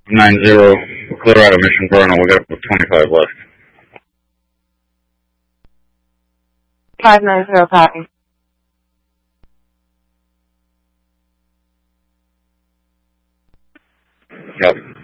90, Colorado Mission Colonel. We got 25 left. 590, copy. Yep.